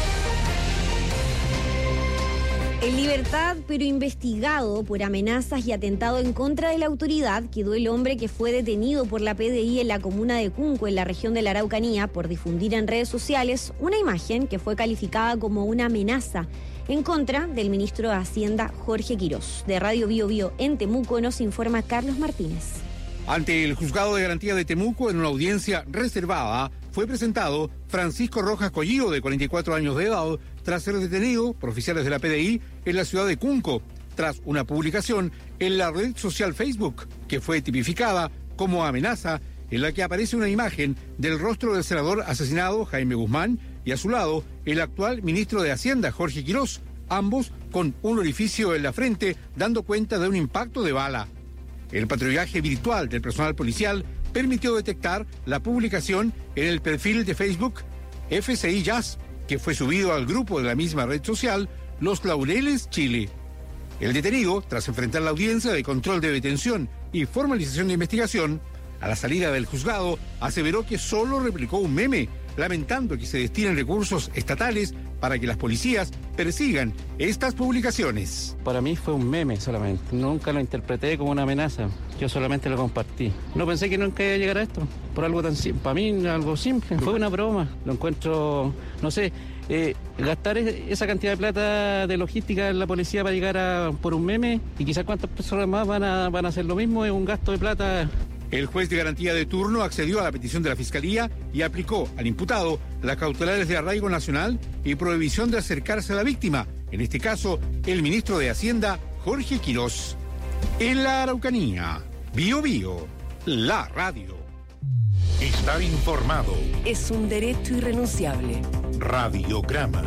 En libertad, pero investigado por amenazas y atentado en contra de la autoridad, quedó el hombre que fue detenido por la P D I en la comuna de Cunco, en la región de la Araucanía, por difundir en redes sociales una imagen que fue calificada como una amenaza en contra del ministro de Hacienda, Jorge Quirós. De Radio Bio Bio en Temuco nos informa Carlos Martínez. Ante el Juzgado de Garantía de Temuco, en una audiencia reservada, fue presentado Francisco Rojas Collío, de cuarenta y cuatro años de edad, tras ser detenido por oficiales de la P D I en la ciudad de Cunco, tras una publicación en la red social Facebook, que fue tipificada como amenaza, en la que aparece una imagen del rostro del senador asesinado, Jaime Guzmán, y a su lado, el actual ministro de Hacienda, Jorge Quirós, ambos con un orificio en la frente, dando cuenta de un impacto de bala. el patrullaje virtual del personal policial permitió detectar la publicación en el perfil de Facebook F C I Jazz, que fue subido al grupo de la misma red social Los Laureles Chile. El detenido, tras enfrentar la audiencia de control de detención y formalización de investigación, a la salida del juzgado aseveró que solo replicó un meme, lamentando que se destinen recursos estatales para que las policías persigan estas publicaciones. Para mí fue un meme solamente, nunca lo interpreté como una amenaza, yo solamente lo compartí. No pensé que nunca iba a llegar a esto, por algo tan simple, para mí algo simple, fue una broma, lo encuentro, no sé, eh, gastar esa cantidad de plata de logística en la policía para llegar a por un meme y quizás cuántas personas más van a, van a hacer lo mismo, es un gasto de plata. El juez de garantía de turno accedió a la petición de la Fiscalía y aplicó al imputado las cautelares de arraigo nacional y prohibición de acercarse a la víctima, en este caso, el ministro de Hacienda, Jorge Quirós. En la Araucanía, Bío Bío, la radio. Estar informado es un derecho irrenunciable. Radiograma.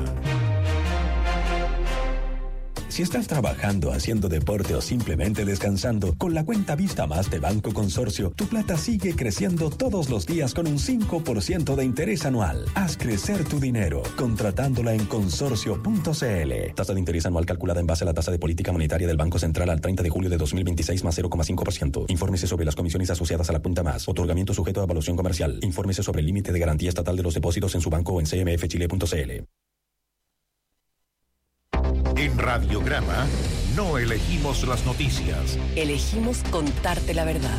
Si estás trabajando, haciendo deporte o simplemente descansando, con la cuenta Vista Más de Banco Consorcio, tu plata sigue creciendo todos los días con un cinco por ciento de interés anual. Haz crecer tu dinero contratándola en consorcio punto c l. Tasa de interés anual calculada en base a la tasa de política monetaria del Banco Central al treinta de julio de dos mil veintiséis más cero coma cinco por ciento. Infórmese sobre las comisiones asociadas a la cuenta Más. Otorgamiento sujeto a evaluación comercial. Infórmese sobre el límite de garantía estatal de los depósitos en su banco o en c m f chile punto c l. En Radiograma no elegimos las noticias. Elegimos contarte la verdad.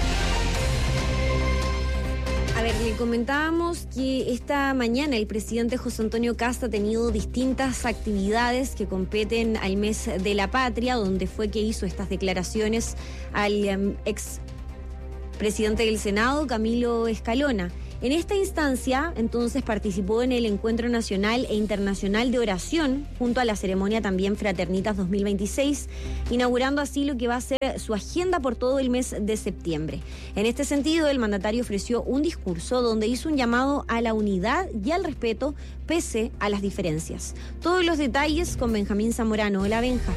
A ver, le comentábamos que esta mañana el presidente José Antonio Kast ha tenido distintas actividades que competen al mes de la patria, donde fue que hizo estas declaraciones al um, ex presidente del Senado, Camilo Escalona. En esta instancia, entonces, participó en el Encuentro Nacional e Internacional de Oración, junto a la ceremonia también Fraternitas dos mil veintiséis, inaugurando así lo que va a ser su agenda por todo el mes de septiembre. En este sentido, el mandatario ofreció un discurso donde hizo un llamado a la unidad y al respeto, pese a las diferencias. Todos los detalles con Benjamín Zamorano. Hola, Benja.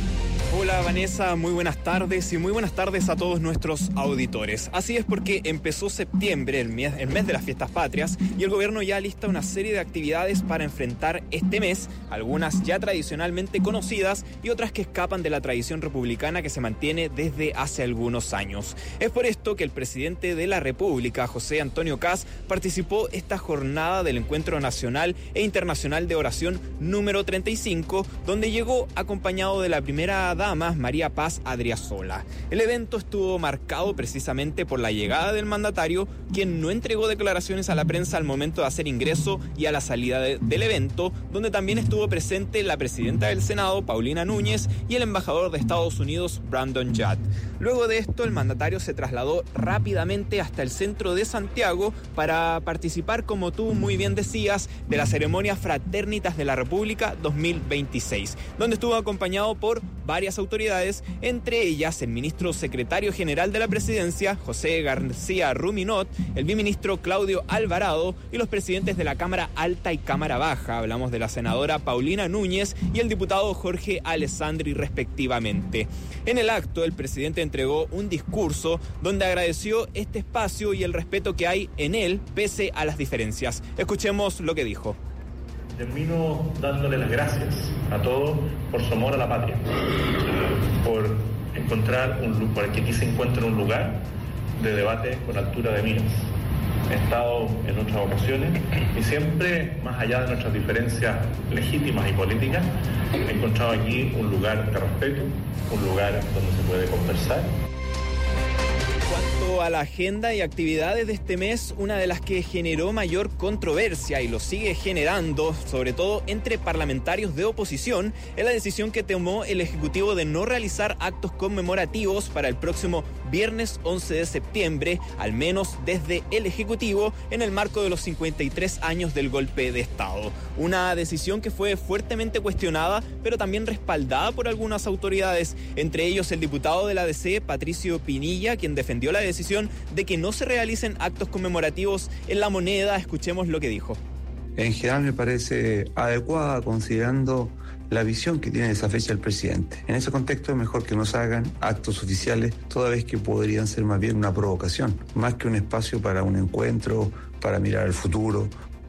Hola Vanessa, muy buenas tardes y muy buenas tardes a todos nuestros auditores. Así es, porque empezó septiembre, el mes, el mes de las fiestas patrias, y el gobierno ya lista una serie de actividades para enfrentar este mes, algunas ya tradicionalmente conocidas y otras que escapan de la tradición republicana que se mantiene desde hace algunos años. Es por esto que el presidente de la República, José Antonio Kast, participó esta jornada del Encuentro Nacional e Internacional de Oración número treinta y cinco, donde llegó acompañado de la primera dama María Paz Adriasola. El evento estuvo marcado precisamente por la llegada del mandatario, quien no entregó declaraciones a la prensa al momento de hacer ingreso y a la salida de, del evento, donde también estuvo presente la presidenta del Senado, Paulina Núñez, y el embajador de Estados Unidos, Brandon Judd. Luego de esto, el mandatario se trasladó rápidamente hasta el centro de Santiago para participar, como tú muy bien decías, de la ceremonia Fraternitas de la República dos mil veintiséis, donde estuvo acompañado por varias autoridades, entre ellas el ministro secretario general de la presidencia, José García Ruminot, el biministro Claudio Alvarado y los presidentes de la Cámara Alta y Cámara Baja. Hablamos de la senadora Paulina Núñez y el diputado Jorge Alessandri, respectivamente. En el acto, el presidente entregó un discurso donde agradeció este espacio y el respeto que hay en él, pese a las diferencias. Escuchemos lo que dijo. Termino dándole las gracias a todos por su amor a la patria, por encontrar un lugar, por que aquí se encuentre un lugar de debate con altura de miras. He estado en otras ocasiones y siempre, más allá de nuestras diferencias legítimas y políticas, he encontrado aquí un lugar de respeto, un lugar donde se puede conversar. Cuanto a la agenda y actividades de este mes, una de las que generó mayor controversia y lo sigue generando, sobre todo entre parlamentarios de oposición, es la decisión que tomó el Ejecutivo de no realizar actos conmemorativos para el próximo viernes once de septiembre, al menos desde el Ejecutivo, en el marco de los cincuenta y tres años del golpe de Estado. Una decisión que fue fuertemente cuestionada, pero también respaldada por algunas autoridades, entre ellos el diputado de la D C, Patricio Pinilla, quien defendió la decisión de que no se realicen actos conmemorativos en La Moneda. Escuchemos lo que dijo. En general me parece adecuada, considerando la visión que tiene esa fecha el presidente. En ese contexto es mejor que no se hagan actos oficiales, toda vez que podrían ser más bien una provocación, más que un espacio para un encuentro, para mirar al futuro.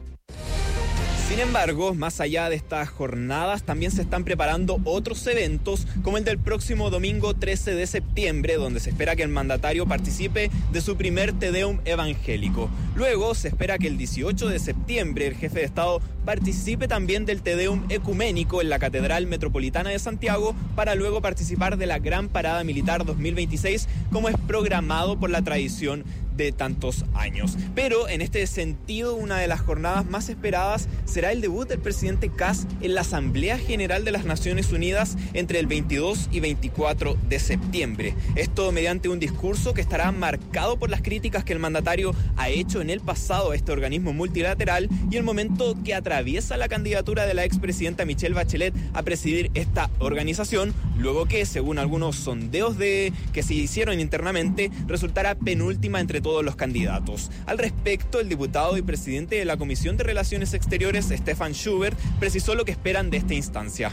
Sin embargo, más allá de estas jornadas, también se están preparando otros eventos, como el del próximo domingo trece de septiembre, donde se espera que el mandatario participe de su primer Te Deum evangélico. Luego, se espera que el dieciocho de septiembre el jefe de Estado participe también del Te Deum ecuménico en la Catedral Metropolitana de Santiago, para luego participar de la Gran Parada Militar dos mil veintiséis, como es programado por la tradición de tantos años. Pero en este sentido, una de las jornadas más esperadas será el debut del presidente Kast en la Asamblea General de las Naciones Unidas entre el veintidós y veinticuatro de septiembre. Esto mediante un discurso que estará marcado por las críticas que el mandatario ha hecho en el pasado a este organismo multilateral y el momento que atraviesa la candidatura de la expresidenta Michelle Bachelet a presidir esta organización, luego que, según algunos sondeos de que se hicieron internamente, resultará penúltima entre todos los candidatos. Al respecto, el diputado y presidente de la Comisión de Relaciones Exteriores, Stefan Schubert, precisó lo que esperan de esta instancia.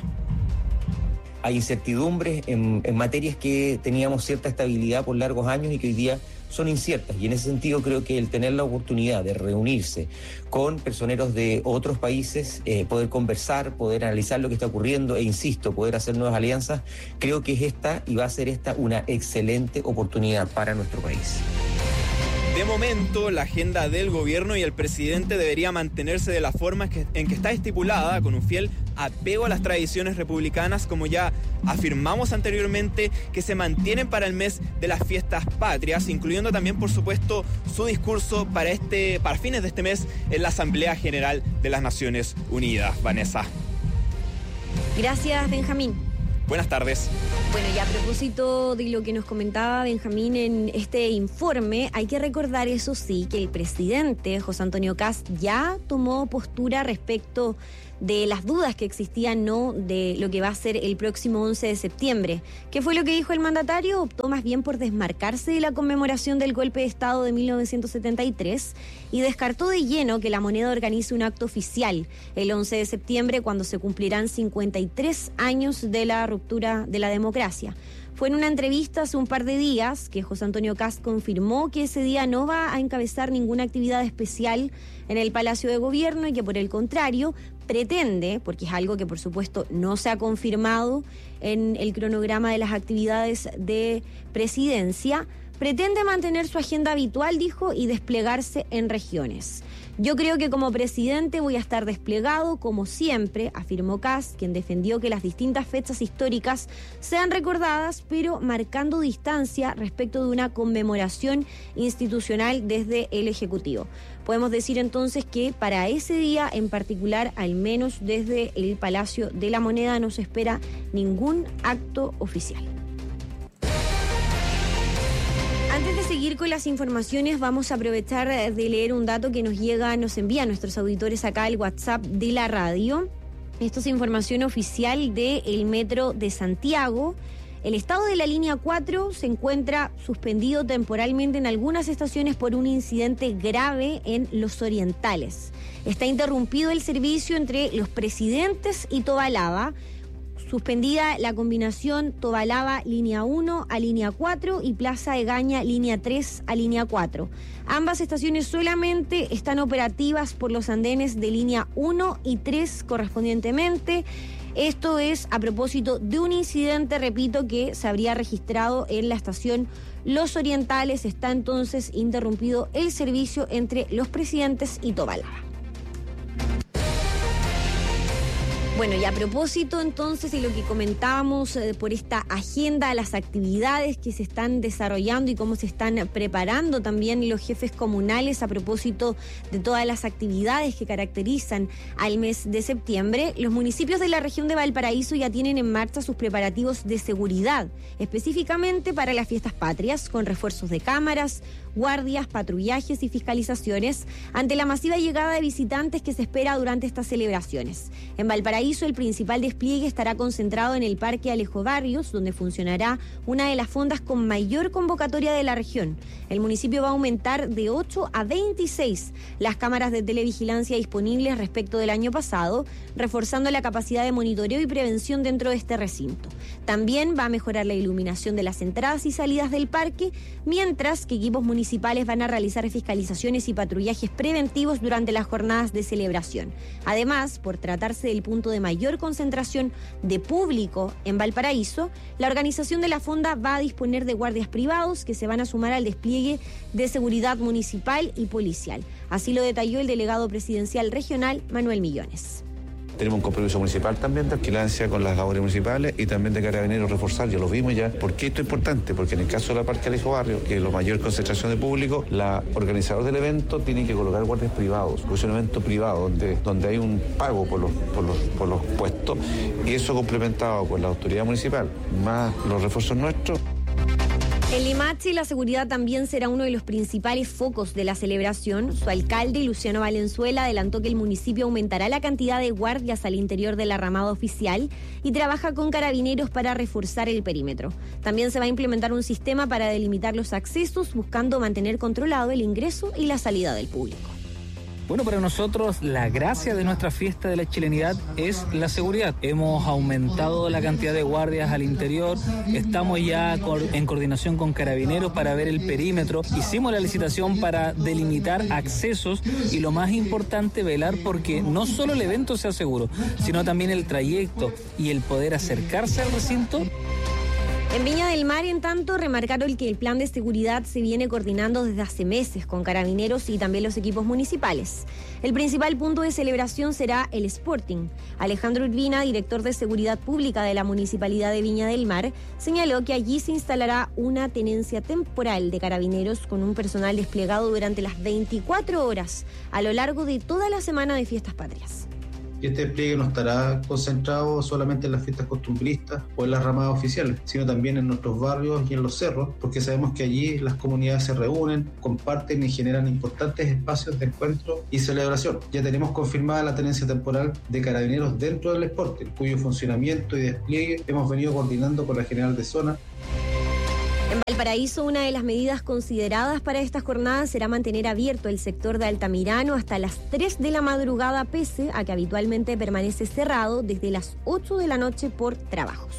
Hay incertidumbres en, en materias que teníamos cierta estabilidad por largos años y que hoy día son inciertas, y en ese sentido creo que el tener la oportunidad de reunirse con personeros de otros países, eh, poder conversar, poder analizar lo que está ocurriendo e, insisto, poder hacer nuevas alianzas, creo que es esta y va a ser esta una excelente oportunidad para nuestro país. De momento, la agenda del gobierno y el presidente debería mantenerse de la forma en que está estipulada, con un fiel apego a las tradiciones republicanas, como ya afirmamos anteriormente, que se mantienen para el mes de las fiestas patrias, incluyendo también, por supuesto, su discurso para, este, para fines de este mes en la Asamblea General de las Naciones Unidas. Vanessa. Gracias, Benjamín. Buenas tardes. Bueno, y a propósito de lo que nos comentaba Benjamín en este informe, hay que recordar, eso sí, que el presidente José Antonio Kast ya tomó postura respecto de las dudas que existían, ¿no?, de lo que va a ser el próximo once de septiembre. ¿Qué fue lo que dijo el mandatario? Optó más bien por desmarcarse de la conmemoración del golpe de Estado de mil novecientos setenta y tres y descartó de lleno que la moneda organice un acto oficial el once de septiembre, cuando se cumplirán cincuenta y tres años de la ruptura de la democracia. Fue en una entrevista hace un par de días que José Antonio Kast confirmó que ese día no va a encabezar ninguna actividad especial en el Palacio de Gobierno y que, por el contrario, pretende, porque es algo que por supuesto no se ha confirmado en el cronograma de las actividades de presidencia, pretende mantener su agenda habitual, dijo, y desplegarse en regiones. Yo creo que como presidente voy a estar desplegado como siempre, afirmó Kast, quien defendió que las distintas fechas históricas sean recordadas, pero marcando distancia respecto de una conmemoración institucional desde el Ejecutivo. Podemos decir entonces que para ese día en particular, al menos desde el Palacio de la Moneda, no se espera ningún acto oficial. Antes de seguir con las informaciones, vamos a aprovechar de leer un dato que nos llega, nos envían nuestros auditores acá al WhatsApp de la radio. Esto es información oficial del Metro de Santiago. El estado de la línea cuatro se encuentra suspendido temporalmente en algunas estaciones por un incidente grave en Los Orientales. Está interrumpido el servicio entre Los Presidentes y Tobalaba. Suspendida la combinación Tobalaba línea uno a línea cuatro y Plaza Egaña línea tres a línea cuatro. Ambas estaciones solamente están operativas por los andenes de línea uno y tres correspondientemente. Esto es a propósito de un incidente, repito, que se habría registrado en la estación Los Orientales. Está entonces interrumpido el servicio entre Los Presidentes y Tobalaba. Bueno, y a propósito entonces de lo que comentábamos eh, por esta agenda, las actividades que se están desarrollando y cómo se están preparando también los jefes comunales a propósito de todas las actividades que caracterizan al mes de septiembre, los municipios de la región de Valparaíso ya tienen en marcha sus preparativos de seguridad, específicamente para las fiestas patrias, con refuerzos de cámaras, guardias, patrullajes y fiscalizaciones ante la masiva llegada de visitantes que se espera durante estas celebraciones. En Valparaíso Valparaíso, el principal despliegue estará concentrado en el Parque Alejo Barrios, donde funcionará una de las fondas con mayor convocatoria de la región. El municipio va a aumentar de ocho a veintiséis las cámaras de televigilancia disponibles respecto del año pasado, reforzando la capacidad de monitoreo y prevención dentro de este recinto. También va a mejorar la iluminación de las entradas y salidas del parque, mientras que equipos municipales van a realizar fiscalizaciones y patrullajes preventivos durante las jornadas de celebración. Además, por tratarse del punto de mayor concentración de público en Valparaíso, la organización de la fonda va a disponer de guardias privados que se van a sumar al despliegue de seguridad municipal y policial. Así lo detalló el delegado presidencial regional, Manuel Millones. Tenemos un compromiso municipal también de vigilancia con las labores municipales y también de carabineros reforzar, ya lo vimos ya. ¿Por qué esto es importante? Porque en el caso de la Parque Alejo Barrio, que es la mayor concentración de público, la organizador del evento tiene que colocar guardias privados, porque es un evento privado donde, donde hay un pago por los, por, los, por los puestos, y eso complementado con la autoridad municipal, más los refuerzos nuestros. En Limache, la seguridad también será uno de los principales focos de la celebración. Su alcalde, Luciano Valenzuela, adelantó que el municipio aumentará la cantidad de guardias al interior de la ramada oficial y trabaja con carabineros para reforzar el perímetro. También se va a implementar un sistema para delimitar los accesos, buscando mantener controlado el ingreso y la salida del público. Bueno, para nosotros la gracia de nuestra fiesta de la chilenidad es la seguridad. Hemos aumentado la cantidad de guardias al interior, estamos ya en coordinación con carabineros para ver el perímetro, hicimos la licitación para delimitar accesos y lo más importante, velar porque no solo el evento sea seguro, sino también el trayecto y el poder acercarse al recinto. En Viña del Mar, en tanto, remarcaron que el plan de seguridad se viene coordinando desde hace meses con carabineros y también los equipos municipales. El principal punto de celebración será el Sporting. Alejandro Urbina, director de Seguridad Pública de la Municipalidad de Viña del Mar, señaló que allí se instalará una tenencia temporal de carabineros con un personal desplegado durante las veinticuatro horas a lo largo de toda la semana de Fiestas Patrias. Este despliegue no estará concentrado solamente en las fiestas costumbristas o en las ramadas oficiales, sino también en nuestros barrios y en los cerros, porque sabemos que allí las comunidades se reúnen, comparten y generan importantes espacios de encuentro y celebración. Ya tenemos confirmada la tenencia temporal de carabineros dentro del Sporting, cuyo funcionamiento y despliegue hemos venido coordinando con la General de Zona. En Valparaíso, una de las medidas consideradas para estas jornadas será mantener abierto el sector de Altamirano hasta las tres de la madrugada, pese a que habitualmente permanece cerrado desde las ocho de la noche por trabajos.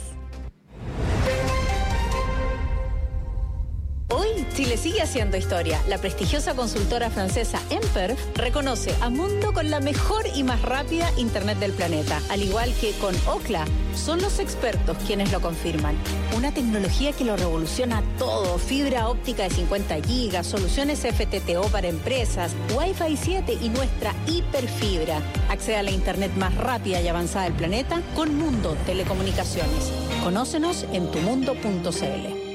Hoy, Chile sigue haciendo historia. La prestigiosa consultora francesa Emper reconoce a Mundo con la mejor y más rápida Internet del planeta. Al igual que con Ookla, son los expertos quienes lo confirman. Una tecnología que lo revoluciona todo. Fibra óptica de cincuenta gigas, soluciones F T T O para empresas, Wi-Fi siete y nuestra hiperfibra. Accede a la Internet más rápida y avanzada del planeta con Mundo Telecomunicaciones. Conócenos en tumundo punto c l.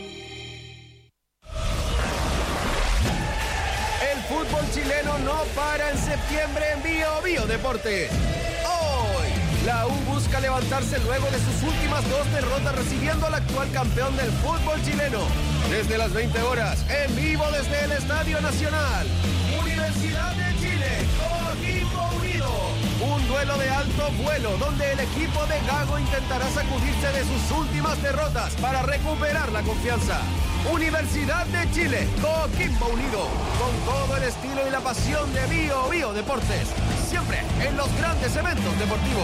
Fútbol chileno no para en septiembre en Bio Bio Deportes. Hoy, la U busca levantarse luego de sus últimas dos derrotas recibiendo al actual campeón del fútbol chileno. Desde las veinte horas, en vivo desde el Estadio Nacional. Universidad de Chile, Coquimbo Unido. Un duelo de alto vuelo donde el equipo de Gago intentará sacudirse de sus últimas derrotas para recuperar la confianza. Universidad de Chile, Coquimbo Unido, con todo el estilo y la pasión de Bio Bio Deportes, siempre en los grandes eventos deportivos.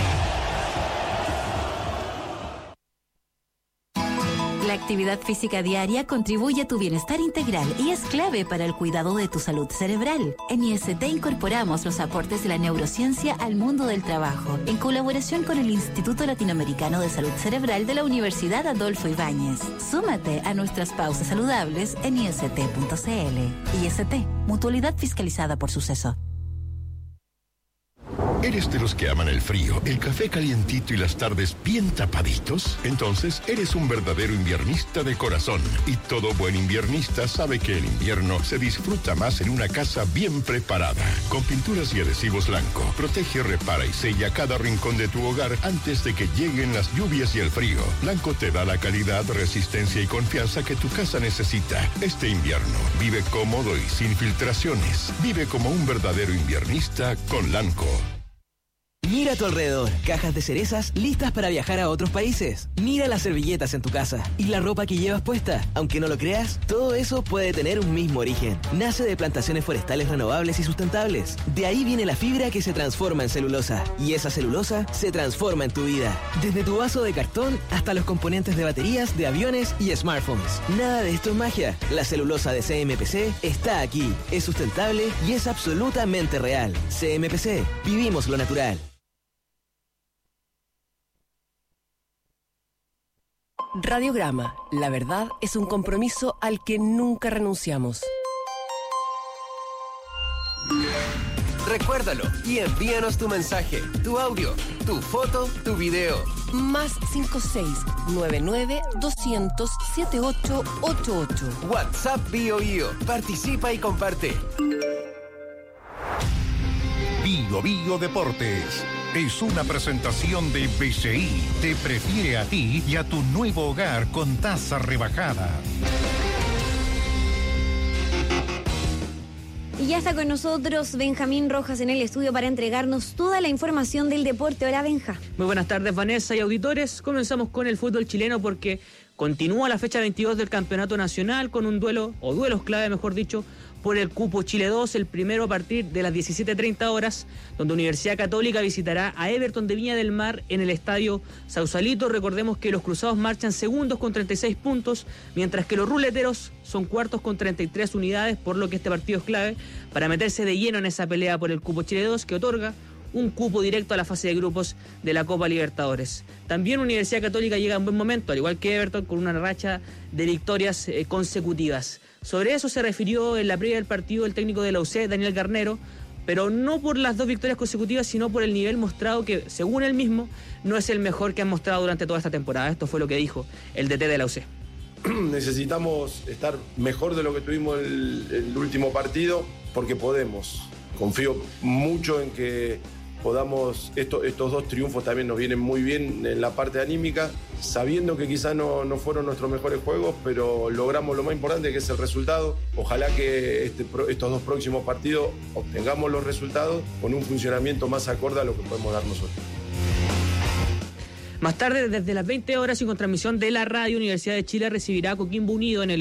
La actividad física diaria contribuye a tu bienestar integral y es clave para el cuidado de tu salud cerebral. En I S T incorporamos los aportes de la neurociencia al mundo del trabajo, en colaboración con el Instituto Latinoamericano de Salud Cerebral de la Universidad Adolfo Ibáñez. Súmate a nuestras pausas saludables en i s t punto c l. I S T, mutualidad fiscalizada por Suceso. ¿Eres de los que aman el frío, el café calientito y las tardes bien tapaditos? Entonces, eres un verdadero inviernista de corazón. Y todo buen inviernista sabe que el invierno se disfruta más en una casa bien preparada. Con pinturas y adhesivos Lanco, protege, repara y sella cada rincón de tu hogar antes de que lleguen las lluvias y el frío. Lanco te da la calidad, resistencia y confianza que tu casa necesita. Este invierno, vive cómodo y sin filtraciones. Vive como un verdadero inviernista con Lanco. Mira a tu alrededor, cajas de cerezas listas para viajar a otros países. Mira las servilletas en tu casa y la ropa que llevas puesta. Aunque no lo creas, todo eso puede tener un mismo origen. Nace de plantaciones forestales renovables y sustentables. De ahí viene la fibra que se transforma en celulosa. Y esa celulosa se transforma en tu vida. Desde tu vaso de cartón hasta los componentes de baterías, de aviones y smartphones. Nada de esto es magia. La celulosa de C M P C está aquí. Es sustentable y es absolutamente real. C M P C. Vivimos lo natural. Radiograma. La verdad es un compromiso al que nunca renunciamos. Recuérdalo y envíanos tu mensaje, tu audio, tu foto, tu video. Más cinco seis nueve nueve dos cero cero siete ocho ocho ocho. WhatsApp Bio Bio. Participa y comparte. Bio Bio Deportes es una presentación de B C I. Te prefiere a ti y a tu nuevo hogar con tasa rebajada. Y ya está con nosotros Benjamín Rojas en el estudio para entregarnos toda la información del deporte. Hola, Benja. Muy buenas tardes, Vanessa y auditores. Comenzamos con el fútbol chileno porque continúa la fecha veintidós del Campeonato Nacional con un duelo, o duelos clave, mejor dicho, por el cupo Chile dos, el primero a partir de las diecisiete treinta horas, donde Universidad Católica visitará a Everton de Viña del Mar en el estadio Sausalito. Recordemos que los cruzados marchan segundos con treinta y seis puntos, mientras que los ruleteros son cuartos con treinta y tres unidades, por lo que este partido es clave para meterse de lleno en esa pelea por el cupo Chile dos, que otorga un cupo directo a la fase de grupos de la Copa Libertadores. También Universidad Católica llega en buen momento, al igual que Everton, con una racha de victorias eh, consecutivas. Sobre eso se refirió en la previa del partido el técnico de la U C, Daniel Garnero, pero no por las dos victorias consecutivas, sino por el nivel mostrado que, según él mismo, no es el mejor que han mostrado durante toda esta temporada. Esto fue lo que dijo el D T de la U C. Necesitamos estar mejor de lo que tuvimos el, el último partido, porque podemos. Confío mucho en que podamos, esto, estos dos triunfos también nos vienen muy bien en la parte anímica, sabiendo que quizás no, no fueron nuestros mejores juegos, pero logramos lo más importante, que es el resultado. Ojalá que este, estos dos próximos partidos obtengamos los resultados con un funcionamiento más acorde a lo que podemos dar nosotros. Más tarde, desde las veinte horas y con transmisión de la radio, Universidad de Chile recibirá a Coquimbo Unido en el